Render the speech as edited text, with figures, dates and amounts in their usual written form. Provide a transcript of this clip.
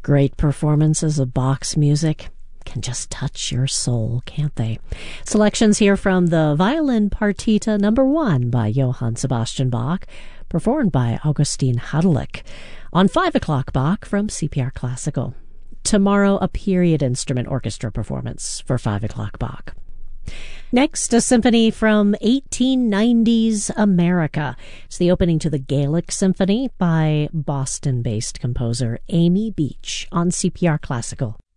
Great performances of Bach's music can just touch your soul, can't they? Selections here from the Violin Partita No. 1 by Johann Sebastian Bach, performed by Augustin Hadelich. On 5 o'clock, Bach from CPR Classical. Tomorrow, a period instrument orchestra performance for 5 o'clock Bach. Next, a symphony from 1890s America. It's the opening to the Gaelic Symphony by Boston-based composer Amy Beach on CPR Classical.